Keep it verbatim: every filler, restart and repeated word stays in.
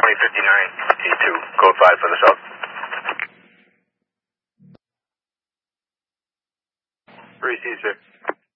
twenty fifty-nine T two, code five for the south. Receive, sir.